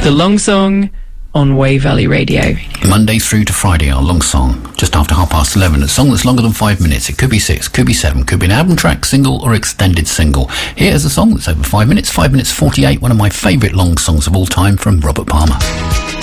The Long Song on Way Valley Radio. Monday through to Friday, our long song, just after 11:30. A song that's longer than 5 minutes. It could be 6, could be 7, could be an album track, single or extended single. Here's a song that's over 5 minutes, 5 minutes 48, one of my favourite long songs of all time from Robert Palmer.